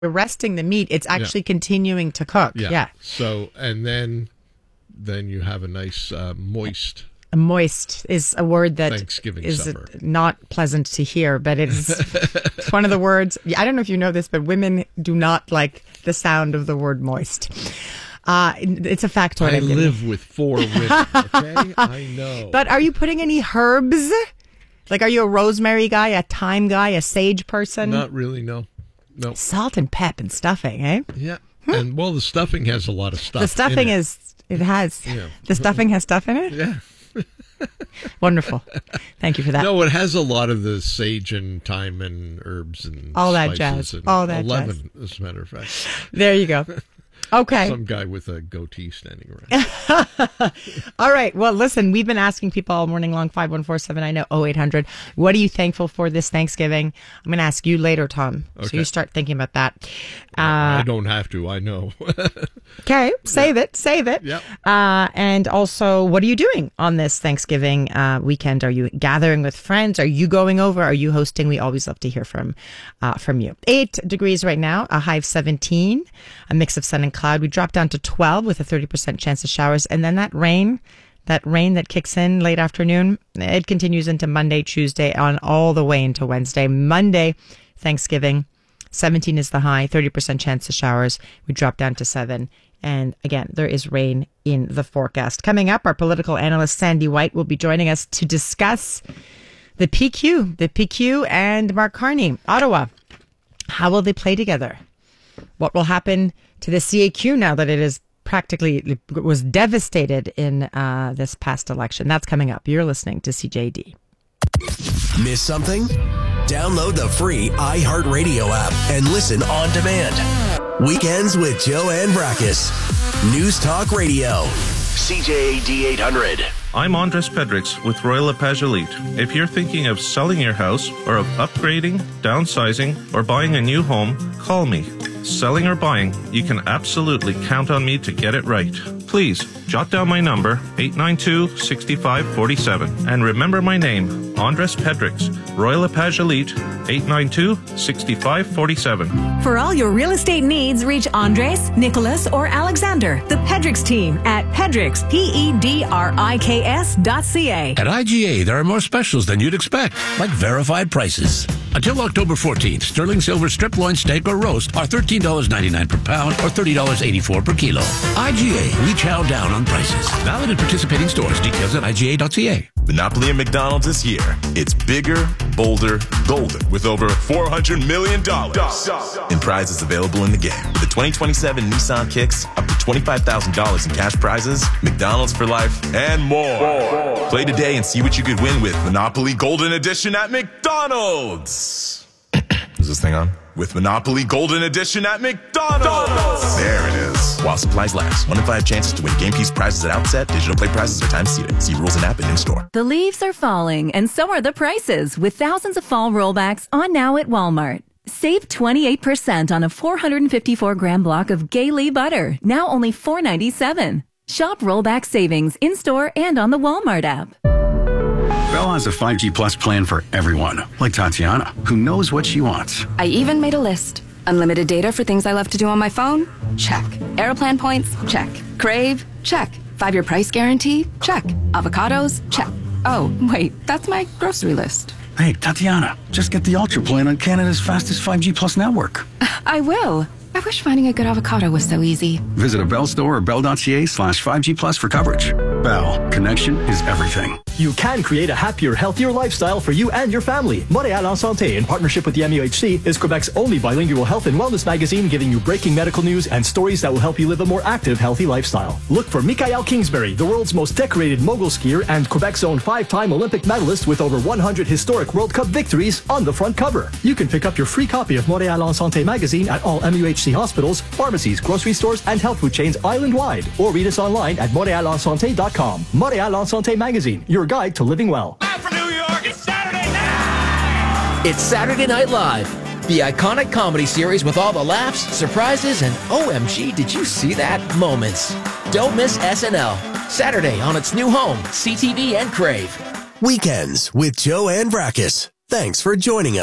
resting the meat. It's actually continuing to cook. Yeah. So, and then you have a nice moist. Moist is a word that Thanksgiving is supper. Not pleasant to hear, but it's one of the words. I don't know if you know this, but women do not like the sound of the word moist. It's a factoid. I live with 4 women, okay? I know. But are you putting any herbs? Like, are you a rosemary guy, a thyme guy, a sage person? Not really, no. Salt and pep and stuffing, eh? Yeah. And, well, the stuffing has a lot of stuff. The stuffing the stuffing has stuff in it? Yeah. Wonderful. Thank you for that. No, it has a lot of the sage and thyme and herbs and all that jazz. All that 11, as a matter of fact. There you go. Okay. Some guy with a goatee standing around. All right. Well, listen, we've been asking people all morning long, 514-790-0800. What are you thankful for this Thanksgiving? I'm going to ask you later, Tom. Okay. So you start thinking about that. I don't have to. I know. Okay. Save it. Yep. And also, what are you doing on this Thanksgiving weekend? Are you gathering with friends? Are you going over? Are you hosting? We always love to hear from you. 8 degrees right now, a high of 17, a mix of sun and cloud. We drop down to 12 with a 30% chance of showers. And then that rain that kicks in late afternoon, it continues into Monday, Tuesday, on all the way into Wednesday. Monday, Thanksgiving, 17 is the high, 30% chance of showers. We drop down to 7. And again, there is rain in the forecast. Coming up, our political analyst Sandy White will be joining us to discuss the PQ and Mark Carney, Ottawa. How will they play together? What will happen to the CAQ now that it was devastated in this past election? That's coming up. You're listening to CJD. Miss something? Download the free iHeartRadio app and listen on demand. Weekends with Joanne Brackus. News Talk Radio. CJAD 800. I'm Andres Pedrix with Royal LePage Elite. If you're thinking of selling your house or of upgrading, downsizing, or buying a new home, call me. Selling or buying, you can absolutely count on me to get it right. Please, jot down my number, 892-6547. And remember my name, Andres Pedrix, Royal LePage Elite, 892-6547. For all your real estate needs, reach Andres, Nicholas, or Alexander, the Pedrix team at Pedrix, PEDRIKS.ca. At IGA, there are more specials than you'd expect, like verified prices. Until October 14th, sterling silver strip loin steak or roast are $13.99 per pound or $30.84 per kilo. IGA, we chow down on prices. Valid at participating stores. Details at IGA.ca. Monopoly at McDonald's is here. It's bigger, bolder, golden with over $400 million in prizes available in the game. With the 2027 Nissan Kicks, up to $25,000 in cash prizes, McDonald's for life, and more. Play today and see what you could win with Monopoly Golden Edition at McDonald's. Is this thing on? With Monopoly Golden Edition at McDonald's. There it is. While supplies last. 1 in 5 chances to win game piece prizes at outset. Digital play prizes are time seated. See rules and app and in-store. The leaves are falling, and so are the prices, with thousands of fall rollbacks on now at Walmart. Save 28% on a 454-gram block of Gay butter, now only $4.97. Shop rollback savings in-store and on the Walmart app. Bell has a 5G Plus plan for everyone, like Tatiana, who knows what she wants. I even made a list. Unlimited data for things I love to do on my phone? Check. Airplan points? Check. Crave? Check. 5-year price guarantee? Check. Avocados? Check. Oh, wait, that's my grocery list. Hey, Tatiana, just get the Ultra plan on Canada's fastest 5G Plus network. I will. I wish finding a good avocado was so easy. Visit a Bell store or bell.ca/5G Plus for coverage. Bell, connection is everything. You can create a happier, healthier lifestyle for you and your family. Montréal en Santé, in partnership with the MUHC, is Quebec's only bilingual health and wellness magazine, giving you breaking medical news and stories that will help you live a more active, healthy lifestyle. Look for Michael Kingsbury, the world's most decorated mogul skier and Quebec's own 5-time Olympic medalist with over 100 historic World Cup victories, on the front cover. You can pick up your free copy of Montréal en Santé magazine at all MUHC hospitals, pharmacies, grocery stores, and health food chains island-wide, or read us online at montrealensanté.com. Montréal en Santé magazine, your guide to living well. Live from New York, it's Saturday night! It's Saturday Night Live, the iconic comedy series with all the laughs, surprises, and OMG, did you see that moments. Don't miss SNL, Saturday on its new home, CTV and Crave. Weekends with Joanne Brackus. Thanks for joining us.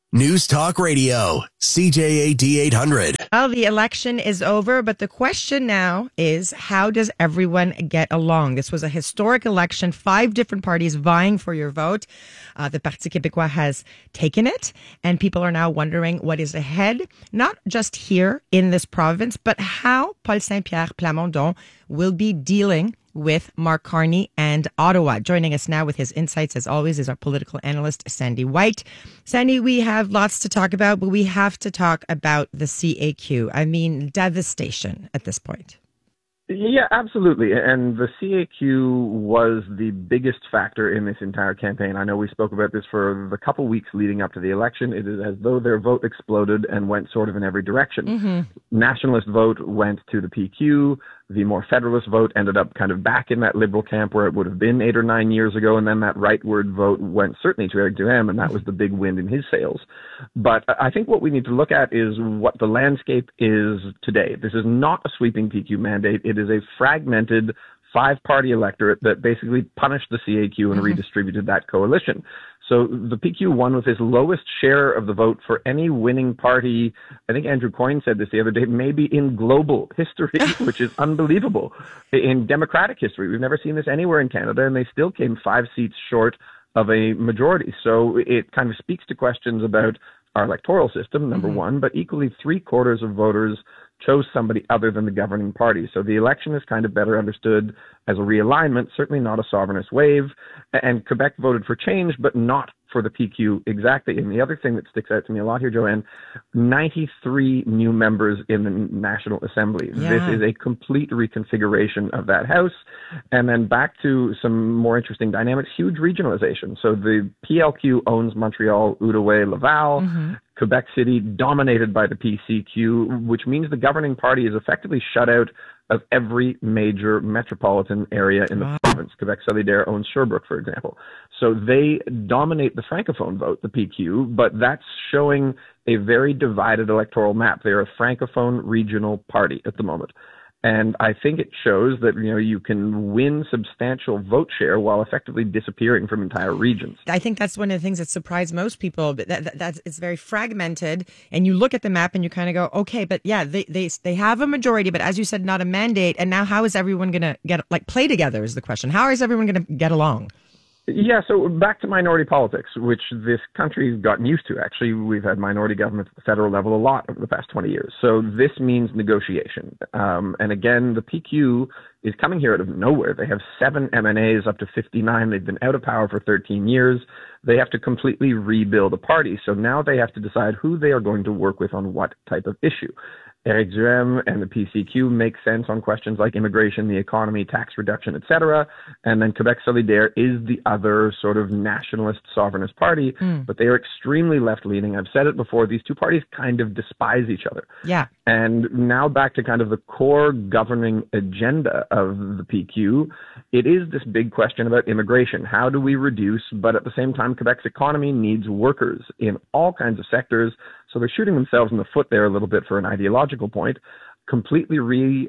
News Talk Radio, CJAD 800. Well, the election is over, but the question now is, how does everyone get along? This was a historic election, 5 different parties vying for your vote. The Parti Québécois has taken it, and people are now wondering what is ahead, not just here in this province, but how Paul Saint-Pierre Plamondon will be dealing with Mark Carney and Ottawa. Joining us now with his insights, as always, is our political analyst, Sandy White. Sandy, we have lots to talk about, but we have to talk about the CAQ. I mean, devastation at this point. Yeah, absolutely. And the CAQ was the biggest factor in this entire campaign. I know we spoke about this for the couple weeks leading up to the election. It is as though their vote exploded and went sort of in every direction. Mm-hmm. Nationalist vote went to the PQ. The more federalist vote ended up kind of back in that liberal camp where it would have been 8 or 9 years ago. And then that rightward vote went certainly to Éric Duhaime, and that was the big wind in his sails. But I think what we need to look at is what the landscape is today. This is not a sweeping PQ mandate. It is a fragmented 5-party electorate that basically punished the CAQ and redistributed that coalition. So the PQ won with its lowest share of the vote for any winning party. I think Andrew Coyne said this the other day, maybe in global history, which is unbelievable. In democratic history, we've never seen this anywhere in Canada, and they still came 5 seats short of a majority. So it kind of speaks to questions about our electoral system, number one, but equally 3/4 of voters chose somebody other than the governing party. So the election is kind of better understood as a realignment, certainly not a sovereignist wave. And Quebec voted for change, but not for the PQ exactly. And the other thing that sticks out to me a lot here, Joanne, 93 new members in the National Assembly. Yeah. This is a complete reconfiguration of that house. And then back to some more interesting dynamics, huge regionalization. So the PLQ owns Montreal, Outaouais, Laval. Mm-hmm. Quebec City dominated by the PCQ, which means the governing party is effectively shut out of every major metropolitan area in the province. Quebec Solidaire owns Sherbrooke, for example. So they dominate the Francophone vote, the PQ, but that's showing a very divided electoral map. They're a Francophone regional party at the moment. And I think it shows that, you can win substantial vote share while effectively disappearing from entire regions. I think that's one of the things that surprised most people. That it's very fragmented, and you look at the map and you kind of go, okay, but yeah, they have a majority, but as you said, not a mandate. And now, how is everyone going to play together? Is the question. How is everyone going to get along? Yeah, so back to minority politics, which this country's gotten used to. Actually, we've had minority governments at the federal level a lot over the past 20 years. So this means negotiation. And again, the PQ is coming here out of nowhere. They have 7 MNAs up to 59. They've been out of power for 13 years. They have to completely rebuild a party. So now they have to decide who they are going to work with on what type of issue. Éric Duhaime and the PCQ make sense on questions like immigration, the economy, tax reduction, etc. And then Quebec Solidaire is the other sort of nationalist, sovereignist party, but they are extremely left-leaning. I've said it before, these two parties kind of despise each other. Yeah. And now back to kind of the core governing agenda of the PQ, it is this big question about immigration. How do we reduce, but at the same time, Quebec's economy needs workers in all kinds of sectors. So they're shooting themselves in the foot there a little bit for an ideological point, completely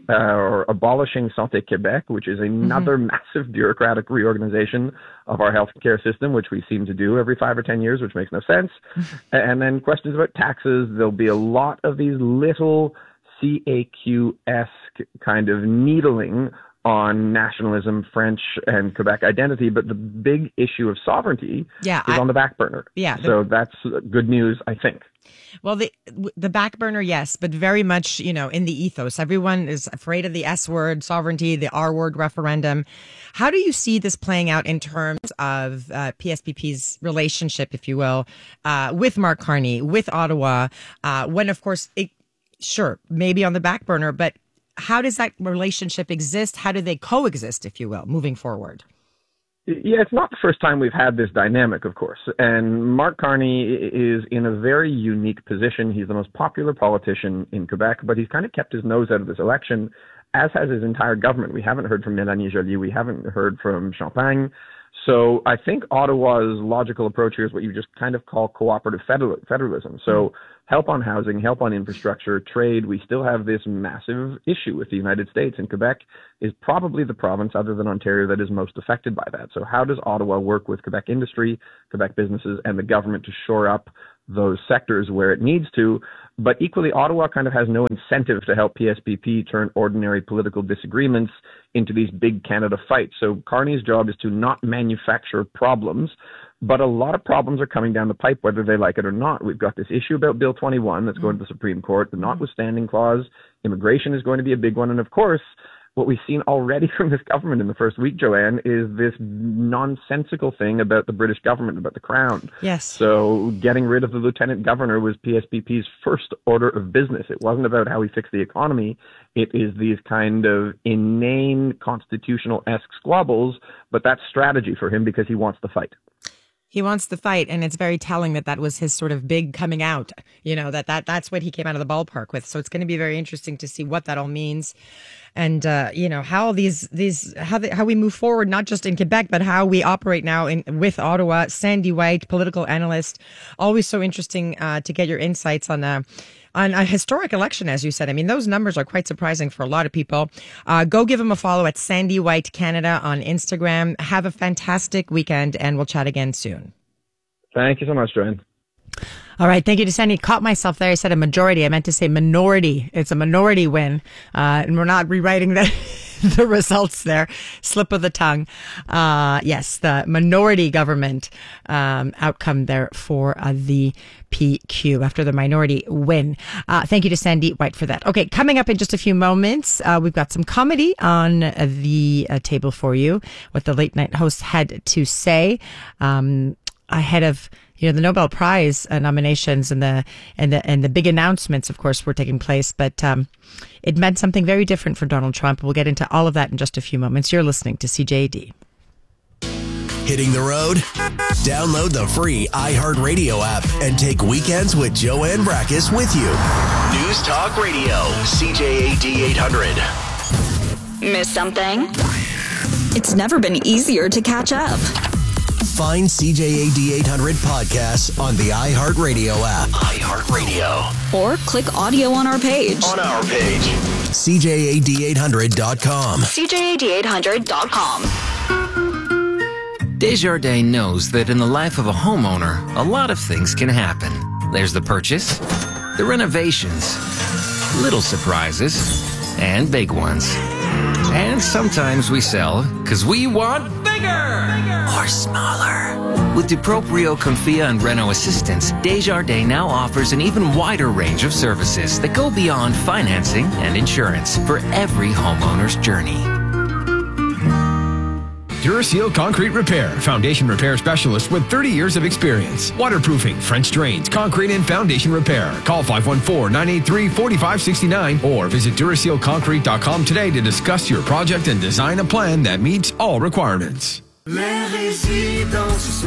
abolishing Santé Québec, which is another massive bureaucratic reorganization of our healthcare system, which we seem to do every 5 or 10 years, which makes no sense. And then questions about taxes. There'll be a lot of these little CAQ-esque kind of needling on nationalism, French and Quebec identity, but the big issue of sovereignty is on the back burner. Yeah. So that's good news, I think. Well, the back burner, yes, but very much, in the ethos. Everyone is afraid of the S word, sovereignty, the R word, referendum. How do you see this playing out in terms of PSPP's relationship, if you will, with Mark Carney, with Ottawa, when, of course, maybe on the back burner, but how does that relationship exist? How do they coexist, if you will, moving forward? Yeah, it's not the first time we've had this dynamic, of course. And Mark Carney is in a very unique position. He's the most popular politician in Quebec, but he's kind of kept his nose out of this election, as has his entire government. We haven't heard from Mélanie Joly. We haven't heard from Champagne. So I think Ottawa's logical approach here is what you just kind of call cooperative federalism. So help on housing, help on infrastructure, trade. We still have this massive issue with the United States, and Quebec is probably the province other than Ontario that is most affected by that. So how does Ottawa work with Quebec industry, Quebec businesses, and the government to shore up those sectors where it needs to. But equally, Ottawa kind of has no incentive to help PSPP turn ordinary political disagreements into these big Canada fights. So Carney's job is to not manufacture problems, but a lot of problems are coming down the pipe, whether they like it or not. We've got this issue about Bill 21 that's going to the Supreme Court, the notwithstanding clause. Immigration is going to be a big one. And of course, what we've seen already from this government in the first week, Joanne, is this nonsensical thing about the British government, about the Crown. Yes. So getting rid of the Lieutenant Governor was PSPP's first order of business. It wasn't about how we fix the economy. It is these kind of inane constitutional-esque squabbles, but that's strategy for him because he wants the fight. He wants the fight, and it's very telling that that was his sort of big coming out, you know, that's what he came out of the ballpark with. So it's going to be very interesting to see what that all means and, you know, how how we move forward, not just in Quebec, but how we operate now with Ottawa. Sandy White, political analyst, always so interesting to get your insights on a historic election, as you said. I mean, those numbers are quite surprising for a lot of people. Go give him a follow at Sandy White Canada on Instagram. Have a fantastic weekend, and we'll chat again soon. Thank you so much, Joanne. All right. Thank you to Sandy. Caught myself there. I said a majority. I meant to say minority. It's a minority win. And we're not rewriting the results there. Slip of the tongue. Yes, the minority government outcome there for the PQ after the minority win. Thank you to Sandy White for that. Okay, coming up in just a few moments, we've got some comedy on the table for you, what the late night host had to say ahead of the Nobel Prize nominations and the big announcements, of course, were taking place. But it meant something very different for Donald Trump. We'll get into all of that in just a few moments. You're listening to CJAD. Hitting the road? Download the free iHeartRadio app and take Weekends with Joanne Brackus with you. News Talk Radio, CJAD 800. Miss something? It's never been easier to catch up. Find CJAD 800 podcasts on the iHeartRadio app. iHeartRadio. Or click audio on our page. CJAD800.com. CJAD800.com. Desjardins knows that in the life of a homeowner, a lot of things can happen. There's the purchase, the renovations, little surprises, and big ones. And sometimes we sell because we want bigger or smaller. With DuProprio, Confia, and Renault Assistance, Desjardins now offers an even wider range of services that go beyond financing and insurance for every homeowner's journey. Duraseal Concrete Repair, foundation repair specialist with 30 years of experience. Waterproofing, French drains, concrete and foundation repair. Call 514-983-4569 or visit DurasealConcrete.com today to discuss your project and design a plan that meets all requirements. Les résidences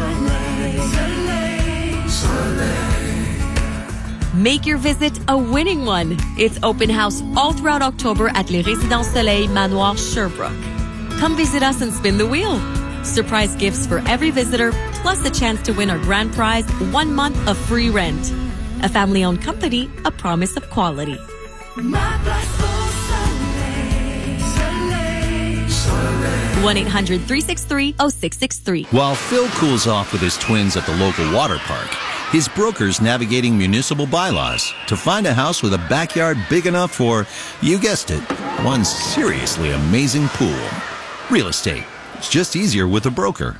Soleil. Make your visit a winning one. It's open house all throughout October at Les Résidences Soleil Manoir Sherbrooke. Come visit us and spin the wheel. Surprise gifts for every visitor, plus a chance to win our grand prize, 1 month of free rent. A family-owned company, a promise of quality. 1-800-363-0663. While Phil cools off with his twins at the local water park, his broker's navigating municipal bylaws to find a house with a backyard big enough for, you guessed it, one seriously amazing pool. Real estate. It's just easier with a broker.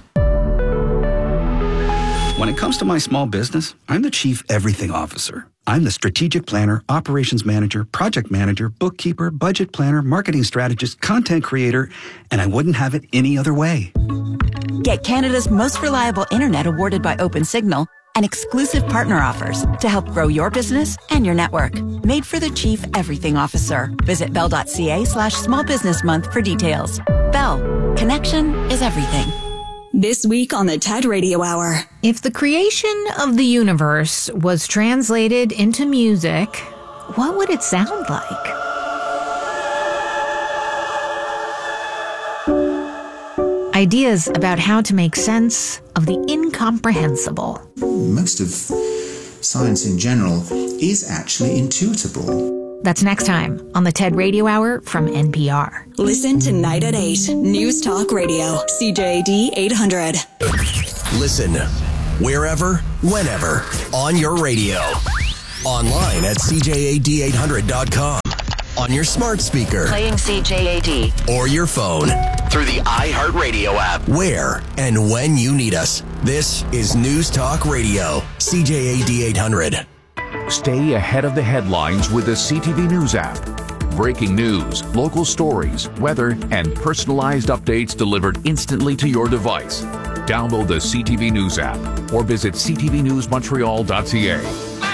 When it comes to my small business, I'm the Chief Everything Officer. I'm the strategic planner, operations manager, project manager, bookkeeper, budget planner, marketing strategist, content creator, and I wouldn't have it any other way. Get Canada's most reliable internet awarded by OpenSignal and exclusive partner offers to help grow your business and your network. Made for the Chief Everything Officer. Visit bell.ca/small business month for details. Bell. Connection is everything. This week on the TED Radio Hour. If the creation of the universe was translated into music, what would it sound like? Ideas about how to make sense of the incomprehensible. Most of science in general is actually intuitable. That's next time on the TED Radio Hour from NPR. Listen tonight at 8. News Talk Radio, CJAD 800. Listen, wherever, whenever, on your radio. Online at CJAD800.com. On your smart speaker. Playing CJAD. Or your phone. Through the iHeartRadio app. Where and when you need us. This is News Talk Radio. CJAD 800. Stay ahead of the headlines with the CTV News app. Breaking news, local stories, weather, and personalized updates delivered instantly to your device. Download the CTV News app or visit ctvnewsmontreal.ca.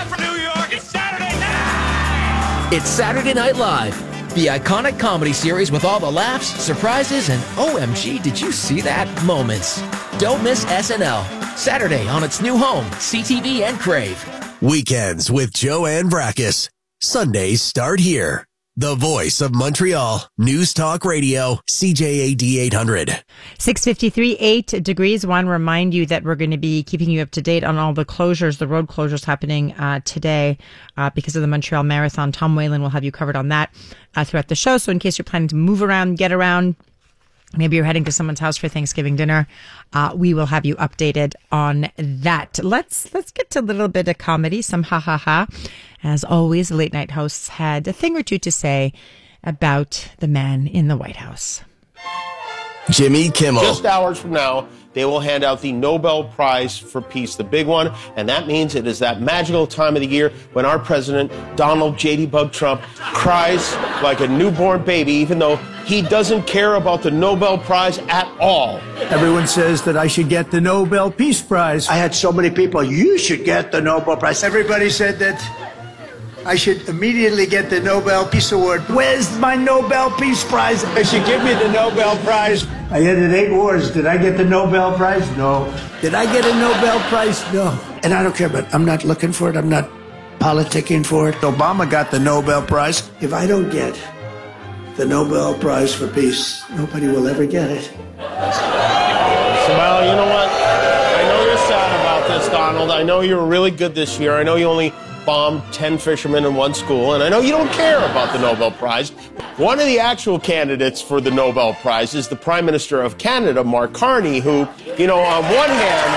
It's Saturday Night Live, the iconic comedy series with all the laughs, surprises, and OMG, did you see that moments. Don't miss SNL. Saturday on its new home, CTV and Crave. Weekends with Joanne Brackus. Sundays start here. The voice of Montreal. News Talk Radio. CJAD 800. 6:53, 8 degrees. Want to remind you that we're going to be keeping you up to date on all the closures, the road closures happening today because of the Montreal Marathon. Tom Whalen will have you covered on that throughout the show. So in case you're planning to move around, get around, maybe you're heading to someone's house for Thanksgiving dinner, we will have you updated on that. Let's get to a little bit of comedy, some ha-ha-ha. As always, the late night hosts had a thing or two to say about the man in the White House. Jimmy Kimmel. Just hours from now, they will hand out the Nobel Prize for Peace, the big one, and that means it is that magical time of the year when our president, Donald J.D. Bug Trump, cries like a newborn baby, even though he doesn't care about the Nobel Prize at all. Everyone says that I should get the Nobel Peace Prize. I had so many people, you should get the Nobel Prize. Everybody said that I should immediately get the Nobel Peace Award. Where's my Nobel Peace Prize? They should give me the Nobel Prize. I ended 8 wars. Did I get the Nobel Prize? No. Did I get a Nobel Prize? No. And I don't care, but I'm not looking for it. I'm not politicking for it. Obama got the Nobel Prize. If I don't get the Nobel Prize for Peace, nobody will ever get it. Well, you know what? I know you're sad about this, Donald. I know you were really good this year. I know you only bombed 10 fishermen in one school, and I know you don't care about the Nobel Prize. One of the actual candidates for the Nobel Prize is the Prime Minister of Canada, Mark Carney, who, you know, on one hand,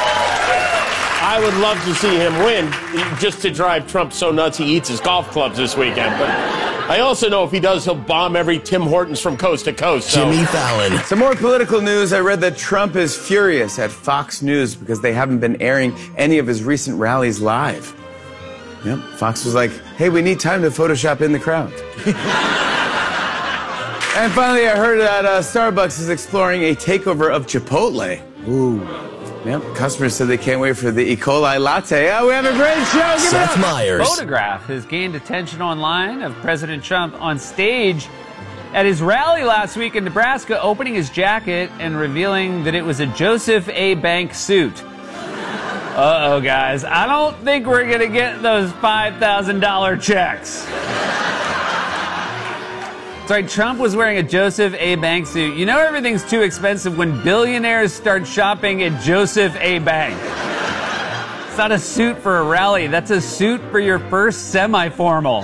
I would love to see him win just to drive Trump so nuts he eats his golf clubs this weekend. But I also know if he does, he'll bomb every Tim Hortons from coast to coast. So. Jimmy Fallon. Some more political news. I read that Trump is furious at Fox News because they haven't been airing any of his recent rallies live. Yep. Fox was like, hey, we need time to Photoshop in the crowd. And finally, I heard that Starbucks is exploring a takeover of Chipotle. Ooh. Yep. Customers said they can't wait for the E. coli latte. Oh, we have a great show. Give Seth it up. Meyers. Photograph has gained attention online of President Trump on stage at his rally last week in Nebraska, opening his jacket and revealing that it was a Joseph A. Bank suit. Uh-oh, guys. I don't think we're going to get those $5,000 checks. That's right, Trump was wearing a Joseph A. Bank suit. You know everything's too expensive when billionaires start shopping at Joseph A. Bank. It's not a suit for a rally. That's a suit for your first semi-formal.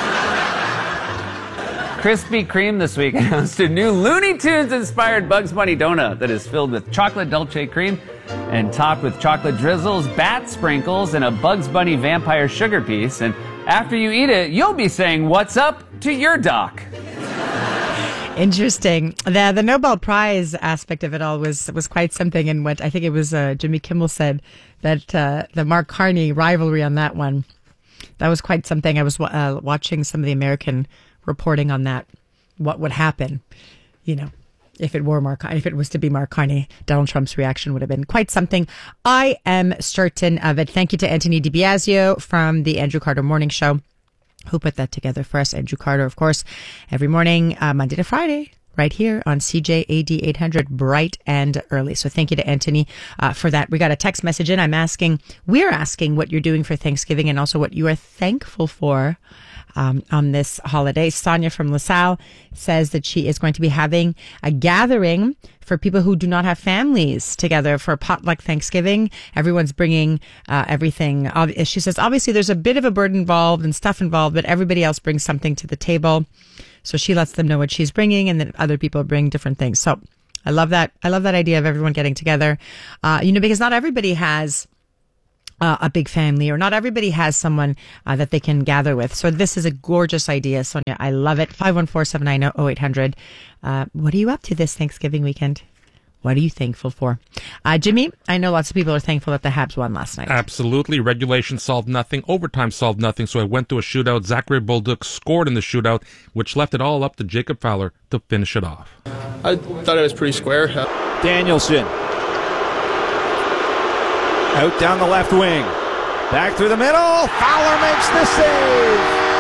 Krispy Kreme this week announced a new Looney Tunes-inspired Bugs Bunny donut that is filled with chocolate Dulce cream and topped with chocolate drizzles, bat sprinkles, and a Bugs Bunny vampire sugar piece. And after you eat it, you'll be saying, "What's up?" to your doc. Interesting. The Nobel Prize aspect of it all was quite something. And what I think it was Jimmy Kimmel said that the Mark Carney rivalry on that one, that was quite something. I was watching some of the American reporting on that. What would happen, you know, if it was to be Mark Carney? Donald Trump's reaction would have been quite something. I am certain of it. Thank you to Anthony DiBiasio from the Andrew Carter Morning Show, who put that together for us. Andrew Carter, of course, every morning, Monday to Friday, right here on CJAD 800, bright and early. So thank you to Anthony for that. We got a text message in. We're asking what you're doing for Thanksgiving and also what you are thankful for on this holiday. Sonia from LaSalle says that she is going to be having a gathering for people who do not have families together for a potluck Thanksgiving. Everyone's bringing everything. She says, obviously there's a bit of a burden involved and stuff involved, but everybody else brings something to the table. So she lets them know what she's bringing, and then other people bring different things. So I love that. I love that idea of everyone getting together, because not everybody has a big family, or not everybody has someone that they can gather with. So this is a gorgeous idea, Sonia. I love it. 514-790-0800. What are you up to this Thanksgiving weekend? What are you thankful for? Jimmy, I know lots of people are thankful that the Habs won last night. Absolutely. Regulation solved nothing. Overtime solved nothing. So I went to a shootout. Zachary Bolduc scored in the shootout, which left it all up to Jacob Fowler to finish it off. I thought it was pretty square. Danielson. Out down the left wing. Back through the middle. Fowler makes the save.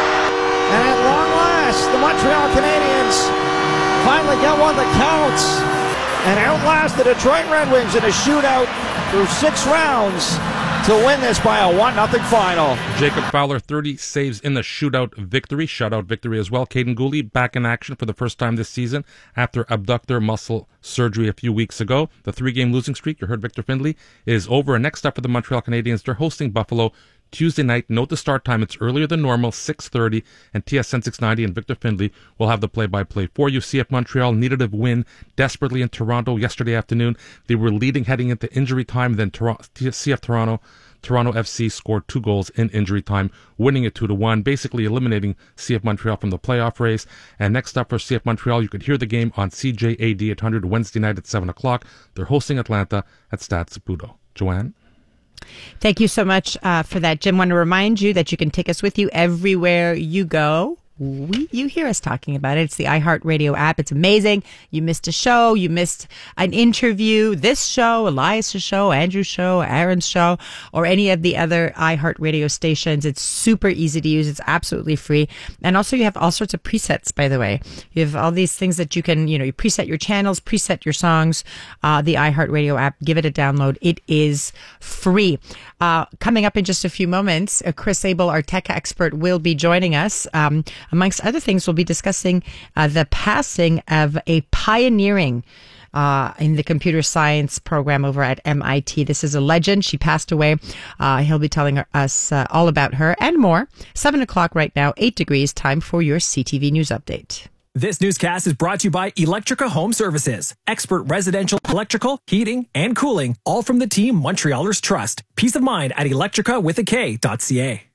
And at long last, the Montreal Canadiens finally get one that counts and outlast the Detroit Red Wings in a shootout through 6 rounds to win this by a 1-0 final. Jacob Fowler, 30 saves in the shutout victory as well. Caden Gooley back in action for the first time this season after abductor muscle surgery a few weeks ago. The 3-game losing streak, you heard Victor Findlay, is over. And next up for the Montreal Canadiens, they're hosting Buffalo Tuesday night. Note the start time. It's earlier than normal, 6:30, and TSN 690 and Victor Findlay will have the play-by-play for you. CF Montreal needed a win desperately in Toronto yesterday afternoon. They were leading heading into injury time. Then CF Toronto FC scored 2 goals in injury time, winning it 2-1, basically eliminating CF Montreal from the playoff race. And next up for CF Montreal, you could hear the game on CJAD 800 Wednesday night at 7 o'clock. They're hosting Atlanta at Stade Saputo. Joanne? Thank you so much for that, Jim. I want to remind you that you can take us with you everywhere you go. You hear us talking about it. It's the iHeartRadio app. It's amazing. You missed a show. You missed an interview. This show, Elias's show, Andrew's show, Aaron's show, or any of the other iHeartRadio stations. It's super easy to use. It's absolutely free. And also you have all sorts of presets, by the way. You have all these things that you can, you preset your channels, preset your songs. The iHeartRadio app, give it a download. It is free. Coming up in just a few moments, Chris Abel, our tech expert, will be joining us. Amongst other things, we'll be discussing the passing of a pioneering in the computer science program over at MIT. This is a legend. She passed away. He'll be telling us all about her and more. 7 o'clock right now, 8 degrees, time for your CTV News Update. This newscast is brought to you by Electrica Home Services. Expert residential, electrical, heating, and cooling, all from the team Montrealers trust. Peace of mind at electricawithak.ca.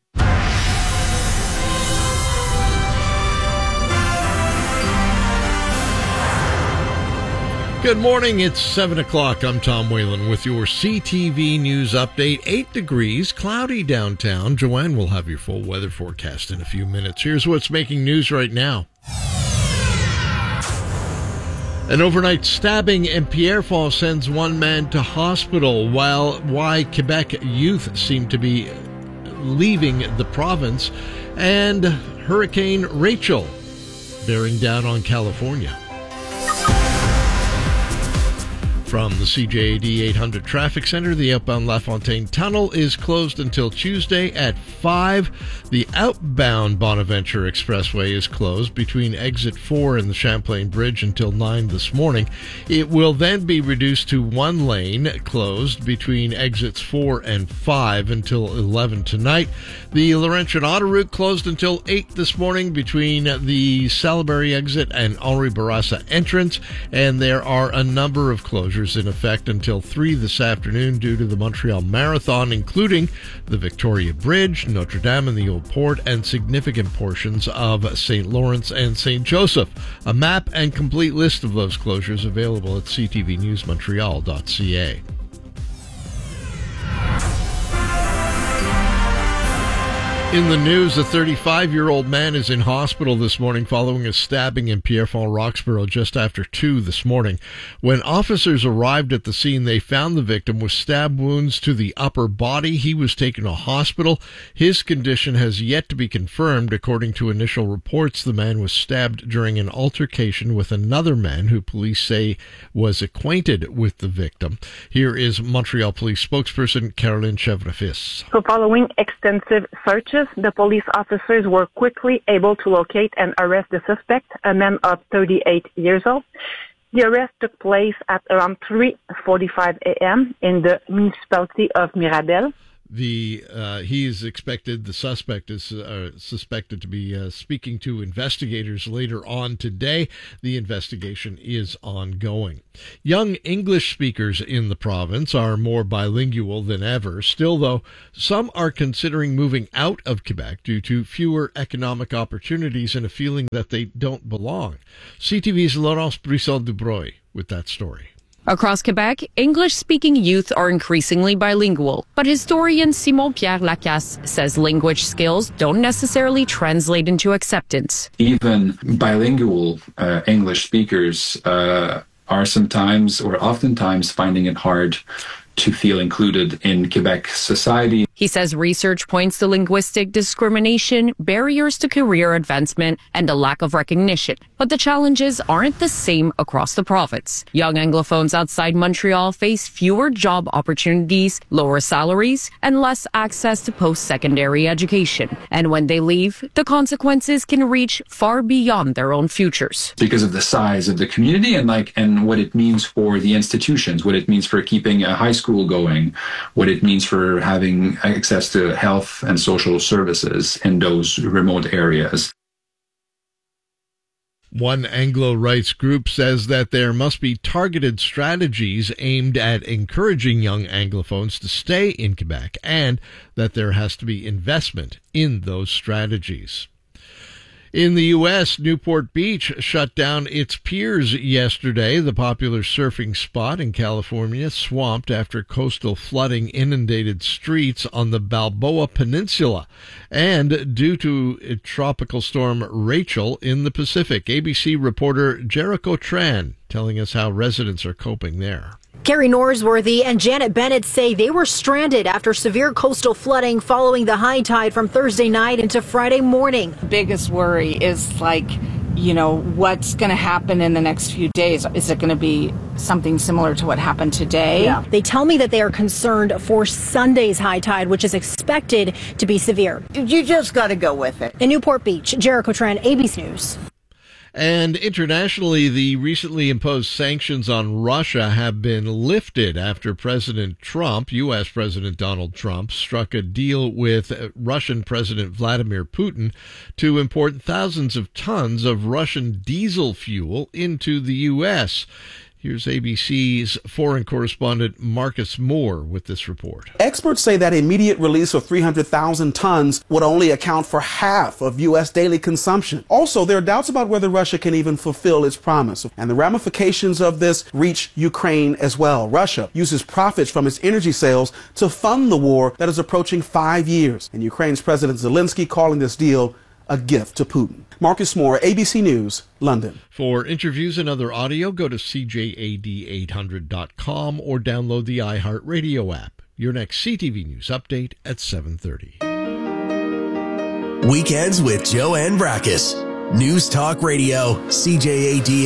Good morning. It's 7 o'clock. I'm Tom Whalen with your CTV News Update. 8 degrees, cloudy downtown. Joanne will have your full weather forecast in a few minutes. Here's what's making news right now. An overnight stabbing in Pierrefonds sends one man to hospital, while why Quebec youth seem to be leaving the province, and Hurricane Rachel bearing down on California. From the CJAD 800 Traffic Center, the outbound LaFontaine Tunnel is closed until Tuesday at 5. The outbound Bonaventure Expressway is closed between exit 4 and the Champlain Bridge until 9 this morning. It will then be reduced to 1 lane closed between exits 4 and 5 until 11 tonight. The Laurentian Autoroute closed until 8 this morning between the Salaberry exit and Henri Bourassa entrance, and there are a number of closures in effect until 3 this afternoon due to the Montreal Marathon, including the Victoria Bridge, Notre Dame and the Old Port, and significant portions of St. Lawrence and St. Joseph. A map and complete list of those closures available at ctvnewsmontreal.ca. In the news, a 35-year-old man is in hospital this morning following a stabbing in Pierrefonds, Roxborough just after 2 this morning. When officers arrived at the scene, they found the victim with stab wounds to the upper body. He was taken to hospital. His condition has yet to be confirmed. According to initial reports, the man was stabbed during an altercation with another man who police say was acquainted with the victim. Here is Montreal Police spokesperson Caroline Chevrefis. So following extensive searches, the police officers were quickly able to locate and arrest the suspect, a man of 38 years old. The arrest took place at around 3:45 a.m. in the municipality of Mirabel. The suspect is suspected to be speaking to investigators later on today. The investigation is ongoing. Young English speakers in the province are more bilingual than ever. Still, though, some are considering moving out of Quebec due to fewer economic opportunities and a feeling that they don't belong. CTV's Laurence Brisson-Dubreuil with that story. Across Quebec, English-speaking youth are increasingly bilingual, but historian Simon-Pierre Lacasse says language skills don't necessarily translate into acceptance. Even bilingual English speakers are sometimes or oftentimes finding it hard to feel included in Quebec society. He says research points to linguistic discrimination, barriers to career advancement, and a lack of recognition. But the challenges aren't the same across the province. Young Anglophones outside Montreal face fewer job opportunities, lower salaries, and less access to post-secondary education. And when they leave, the consequences can reach far beyond their own futures. Because of the size of the community and what it means for the institutions, what it means for keeping a high school going, what it means for having access to health and social services in those remote areas. One Anglo rights group says that there must be targeted strategies aimed at encouraging young Anglophones to stay in Quebec, and that there has to be investment in those strategies. In the U.S., Newport Beach shut down its piers yesterday. The popular surfing spot in California swamped after coastal flooding inundated streets on the Balboa Peninsula and due to Tropical Storm Rachel in the Pacific. ABC reporter Jericho Tran telling us how residents are coping there. Gary Norsworthy and Janet Bennett say they were stranded after severe coastal flooding following the high tide from Thursday night into Friday morning. Biggest worry is what's going to happen in the next few days? Is it going to be something similar to what happened today? Yeah. They tell me that they are concerned for Sunday's high tide, which is expected to be severe. You just got to go with it. In Newport Beach, Jericho Tran, ABC News. And internationally, the recently imposed sanctions on Russia have been lifted after President Trump, U.S. President Donald Trump, struck a deal with Russian President Vladimir Putin to import thousands of tons of Russian diesel fuel into the U.S. Here's ABC's foreign correspondent Marcus Moore with this report. Experts say that immediate release of 300,000 tons would only account for half of U.S. daily consumption. Also, there are doubts about whether Russia can even fulfill its promise. And the ramifications of this reach Ukraine as well. Russia uses profits from its energy sales to fund the war that is approaching 5 years. And Ukraine's President Zelensky calling this deal a gift to Putin. Marcus Moore, ABC News, London. For interviews and other audio, go to CJAD800.com or download the iHeartRadio app. Your next CTV News update at 7:30. Weekends with Joanne Brackus. News Talk Radio, CJAD